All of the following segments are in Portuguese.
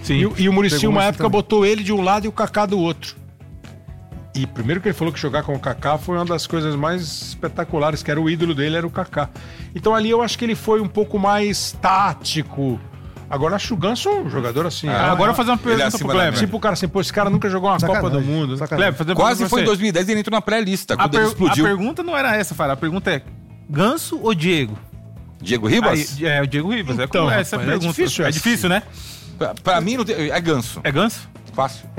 Sim. E o Muricy, Pegou uma esse época, também. botou ele de um lado e o Kaká do outro. E primeiro que ele falou que jogar com o Kaká foi uma das coisas mais espetaculares, que era o ídolo dele, era o Kaká. Então ali eu acho que ele foi um pouco mais tático. Agora acho o Ganso um jogador assim. Agora eu vou fazer uma Ele é pergunta acima pro da Kleber. média. Tipo o cara assim, pô, esse cara nunca jogou uma Sacanagem, Copa do Mundo. Né? sacanagem. Kleber, fazer uma Quase pergunta foi em pra você. 2010 ele entrou na pré-lista, A, quando ele explodiu. a pergunta não era essa, Fara. A pergunta é: Ganso ou Diego? Diego Ribas? Aí, o Diego Ribas. Então, essa é a rapaz, é pergunta. difícil É essa. difícil, né? Pra mim, não tem- é Ganso. É Ganso? Fácil.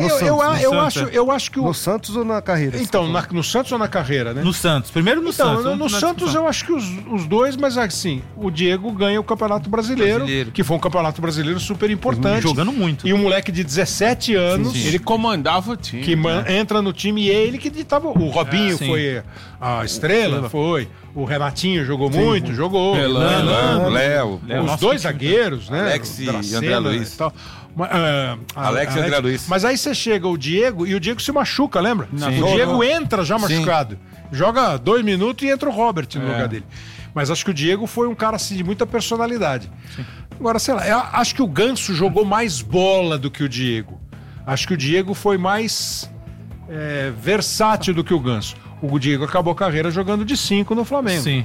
Eu acho que o... No Santos ou na carreira? Então, no Santos ou na carreira, né? No Santos. Primeiro no Então, Santos. no vamos na Santos discussão. eu acho que os dois, mas assim, o Diego ganha o Campeonato Brasileiro, que foi um Campeonato Brasileiro super importante. Jogando muito. E um moleque de 17 anos Ele comandava o time. que entra no time e é ele que tava. O Robinho sim. foi a estrela, foi. O Renatinho jogou muito, jogou. Elano, Léo. É, o Os nosso dois time. zagueiros, né? Alex o e Dracena André Luiz. e tal. Alex e André Luiz. Mas aí você chega o Diego e o Diego se machuca, lembra? Sim. O Diego entra já machucado. Joga 2 minutos e entra o Robert no É. lugar dele. Mas acho que o Diego foi um cara assim, de muita personalidade. Agora, sei lá, eu acho que o Ganso jogou mais bola do que o Diego. Acho que o Diego foi mais versátil do que o Ganso. O Diego acabou a carreira jogando de 5 no Flamengo. Sim.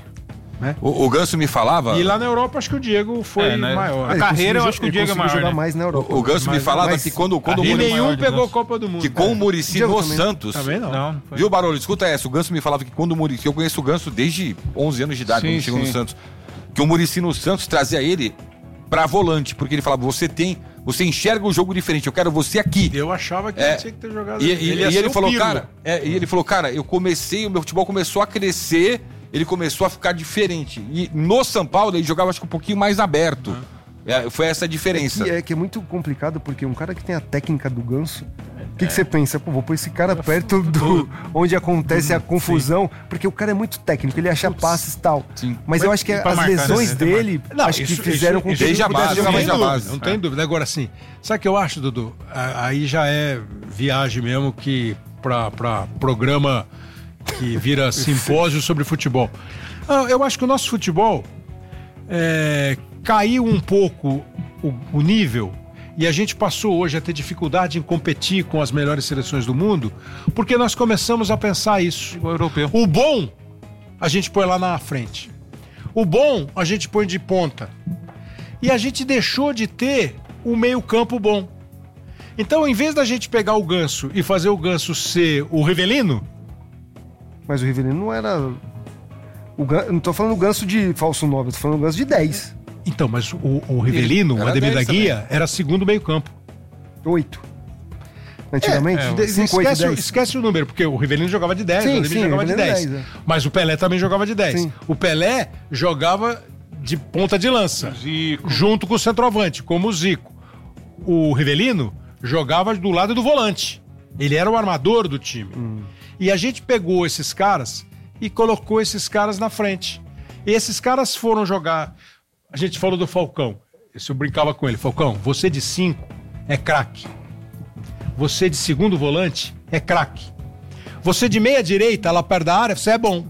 O Ganso me falava. E lá na Europa acho que o Diego foi né? maior. A carreira eu acho que o Diego é maior, jogar né? mais na Europa. O Ganso me falava mas- que quando o E Muricy. nenhum pegou a Copa do Mundo. Que com o Muricy Diego no também. Santos. Também não. Não, foi. Viu, Barolo? Escuta essa. O Ganso me falava que quando o Muricy. Eu conheço o Ganso desde 11 anos de idade, Sim, quando chegou no sim. Santos. Que o Muricy no Santos trazia ele pra volante, porque ele falava: você enxerga o jogo diferente, eu quero você aqui. Eu achava que ele tinha que ter jogado. E ia ser ele o falou, Pirlo. cara, eu comecei, o meu futebol começou a crescer, ele começou a ficar diferente. E no São Paulo ele jogava acho que um pouquinho mais aberto. Foi essa a diferença. Que é muito complicado, porque um cara que tem a técnica do Ganso, o que você pensa? Pô, vou pôr esse cara perto do onde acontece a confusão, porque o cara é muito técnico, ele acha passes e tal. Sim. Mas eu acho que pra as marcar, lesões né? dele, Não, acho que fizeram com que desde ele a pudesse base, jogar mais desde a bola. base. Não tem dúvida. Agora, assim, sabe o que eu acho, Dudu? Aí já é viagem mesmo que pra programa que vira simpósio sobre futebol. Eu acho que o nosso futebol caiu um pouco o nível e a gente passou hoje a ter dificuldade em competir com as melhores seleções do mundo porque nós começamos a pensar isso. O europeu. O bom, a gente põe lá na frente. O bom, a gente põe de ponta. E a gente deixou de ter o meio-campo bom. Então, em vez da gente pegar o Ganso e fazer o Ganso ser o Rivelino, Mas o Rivelino não era... Eu não tô falando o Ganso de falso 9, eu tô falando o Ganso de 10, então, mas o Rivelino, o Era Ademir da 10 Guia, era segundo meio-campo. 8. Antigamente, 5, 8, 10. Esquece o número, porque o Rivelino jogava de 10, Sim, o Ademir sim, jogava o de Rivelino 10. 10, Mas o Pelé também jogava de 10. Sim. O Pelé jogava de ponta de lança, Zico. junto com o centroavante, como o Zico. O Rivelino jogava do lado do volante. Ele era o armador do time. E a gente pegou esses caras e colocou esses caras na frente. E esses caras foram jogar... A gente falou do Falcão. Eu brincava com ele. Falcão, você de 5 é craque. Você de segundo volante é craque. Você de meia direita, lá perto da área, você é bom.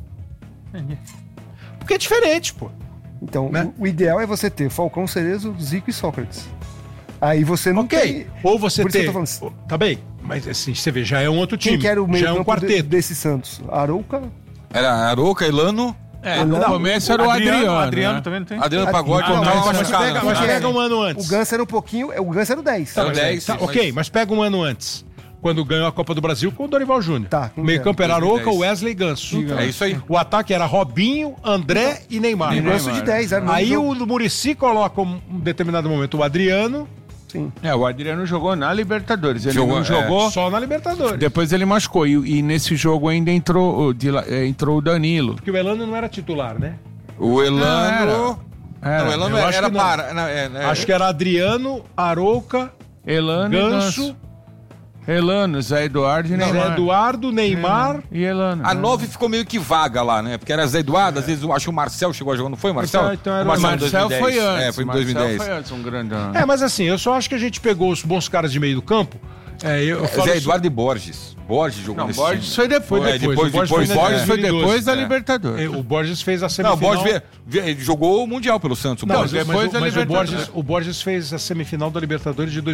Porque é diferente, pô. Então, Né? o ideal é você ter Falcão, Cerezo, Zico e Sócrates. Aí você não Ok. tem... Ou você Por isso que tem... eu tô falando, Tá bem, mas assim, você vê, já é um outro time. quem que era o já é um meio-campo quarteto. desse Santos? Arouca? Era Arouca, Elano, No começo era o Adriano. Adriano né? também não tem? Adriano Pagode. Não, tava mas machucado, pega- né? mas Pega um ano antes. O Ganso era um pouquinho... O Ganso era o 10. Era o 10. Tá, ok, mas pega um ano antes. Quando ganhou a Copa do Brasil com o Dorival Júnior. Tá, O meio campo era Arouca, 2010. Wesley e Ganso. É isso aí. O ataque era Robinho, André e Neymar. O Ganso de 10. Era Aí o... o Muricy coloca um determinado momento o Adriano Sim. O Adriano jogou na Libertadores. Ele Jogou, não jogou. só na Libertadores. Depois ele machucou. E nesse jogo ainda entrou o Danilo. Porque o Elano não era titular, né? O Elano. Era. Não, o Elano eu acho era que não. para. Acho que era Adriano, Arouca, Elano e Ganso, Elano, Zé Eduardo e Zé Neymar. Eduardo, Neymar. E Elano. A 9 ficou meio que vaga lá, né? Porque era Zé Eduardo, às vezes eu acho que o Marcel chegou a jogar, não foi, Marcel? Então era o O Marcel 2010. foi antes. É, foi em Marcel 2010. foi antes, um grandão. Mas assim, eu só acho que a gente pegou os bons caras de meio do campo. Eu falo Zé Eduardo e Borges. Borges jogou Não, nesse Borges time. foi depois. Foi depois. depois, O Borges foi 2012. depois da É. Libertadores. O Borges fez a Não, semifinal. o Borges ele jogou o Mundial pelo Santos. o Não, Borges. depois da mas Libertadores. o Borges fez a semifinal da Libertadores de